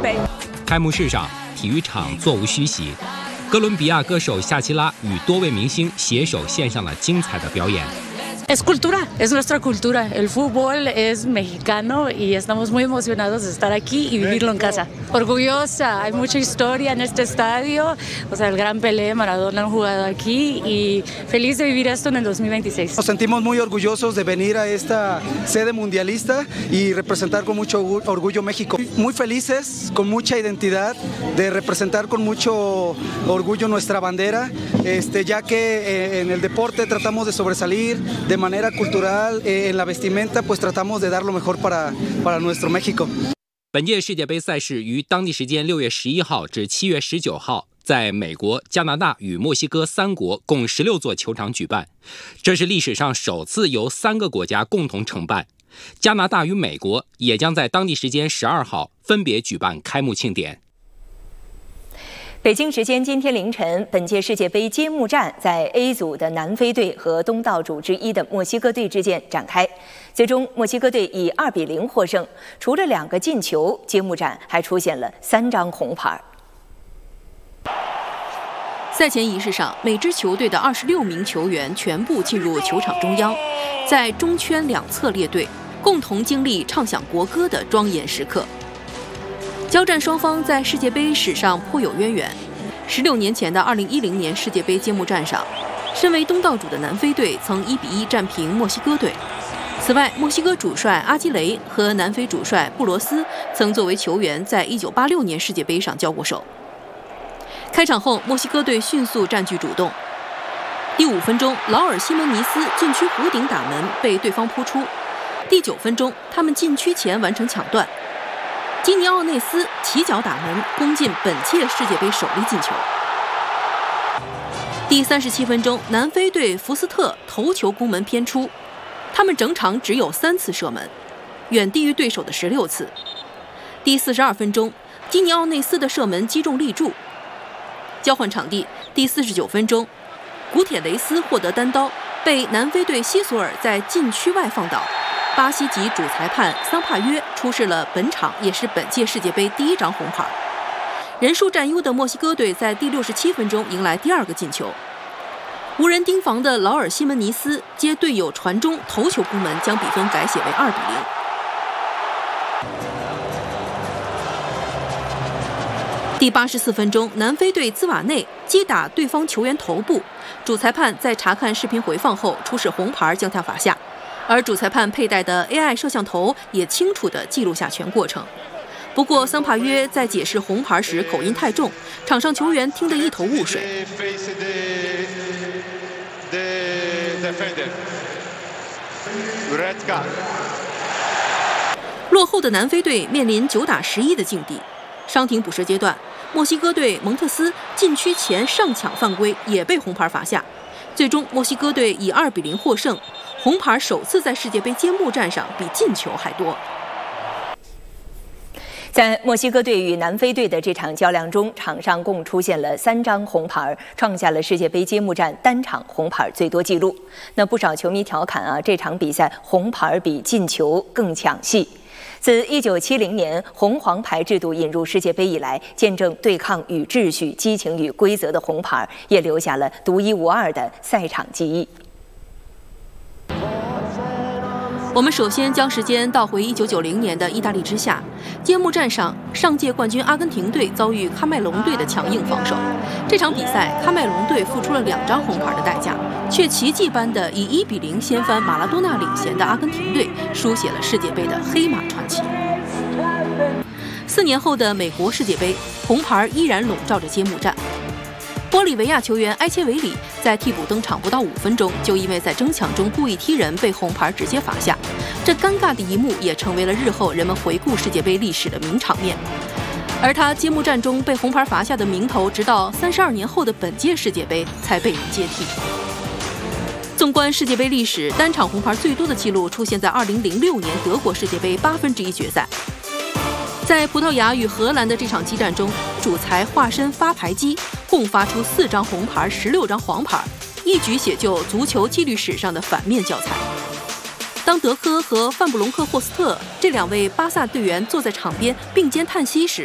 杯。 开幕式上，体育场座无虚席，哥伦比亚歌手夏奇拉与多位明星携手献上了精彩的表演。 Es cultura, es nuestra cultura. El fútbol es mexicano y estamos muy emocionados de estar aquí y vivirlo en casa. Orgullosa, hay mucha historia en este estadio. O sea, el gran Pelé, Maradona han jugado aquí y feliz de vivir esto en el 2026. Nos sentimos muy orgullosos de venir a esta sede mundialista y representar con mucho orgullo México. Muy felices, con mucha identidad, de representar con mucho orgullo nuestra bandera, ya que en el deporte tratamos de sobresalir, de manera cultural, en la vestimenta pues tratamos de dar lo mejor para nuestro México。 本届世界杯赛事于当地时间6月11号至7月19号，在美国、加拿大与墨西哥3国共16座球场举办，这是历史上首次由3个国家共同承办。加拿大与美国也将在当地时间12号分别举办开幕庆典。 北京时间今天凌晨，本届世界杯揭幕战在 A 组的南非队和东道主之一的墨西哥队之间展开。最终，墨西哥队以2-0获胜。除了2个进球，揭幕战还出现了3张红牌。 赛前仪式上，每支球队的26名球员全部进入球场中央，在中圈两侧列队，共同经历唱响国歌的庄严时刻。交战双方在世界杯史上颇有渊源。16年前的2010年世界杯揭幕战上，身为东道主的南非队曾1-1战平墨西哥队。此外，墨西哥主帅阿基雷和南非主帅布罗斯曾作为球员在1986年世界杯上交过手。开场后，墨西哥队迅速占据主动。第5分钟，劳尔·西门尼斯禁区弧顶打门被对方扑出。第9分钟，他们禁区前完成抢断。基尼奥内斯起脚打门，攻进本届世界杯首粒进球。第37分钟，南非队福斯特头球攻门偏出，他们整场只有3次射门，远低于对手的16次。第42分钟，基尼奥内斯的射门击中立柱。交换场地，第49分钟，古铁雷斯获得单刀，被南非队西索尔在禁区外放倒。巴西籍主裁判桑帕约出示了本场也是本届世界杯第1张红牌。人数占优的墨西哥队在第67分钟迎来第2个进球，无人盯防的劳尔·西门尼斯接队友传中头球攻门，将比分改写为2-0。第84分钟，南非队兹瓦内击打对方球员头部，主裁判在查看视频回放后出示红牌将他罚下。而主裁判佩戴的 AI 摄像头也清楚地记录下全过程。不过，桑帕约在解释红牌时口音太重，场上球员听得一头雾水。落后的南非队面临9打11的境地。伤停补时阶段，墨西哥队蒙特斯禁区前上抢犯规，也被红牌罚下。最终，墨西哥队以2-0获胜。红牌首次在世界杯揭幕战上比进球还多。 在墨西哥队与南非队的这场较量中，场上共出现了3张红牌，创下了世界杯揭幕战单场红牌最多纪录。那不少球迷调侃啊，这场比赛红牌比进球更抢戏。自1970年红黄牌制度引入世界杯以来，见证对抗与秩序、激情与规则的红牌，也留下了独一无二的赛场记忆。 我们首先将时间倒回1990年的意大利之夏，揭幕战上，上届冠军阿根廷队遭遇喀麦隆队的强硬防守。这场比赛，喀麦隆队付出了2张红牌的代价，却奇迹般的以1-0掀翻马拉多纳领衔的阿根廷队，书写了世界杯的黑马传奇。4年后的美国世界杯，红牌依然笼罩着揭幕战。玻利维亚球员埃切维里在替补登场不到5分钟，就因为在争抢中故意踢人被红牌直接罚下。这尴尬的一幕也成为了日后人们回顾世界杯历史的名场面。而他揭幕战中被红牌罚下的名头，直到32年后的本届世界杯才被人接替。纵观世界杯历史，单场红牌最多的记录出现在2006年德国世界杯1/8决赛。在葡萄牙与荷兰的这场激战中，主裁化身发牌机，共发出4张红牌、16张黄牌，一举写就足球纪律史上的反面教材。当德科和范布隆克霍斯特这2位巴萨队员坐在场边并肩叹息时，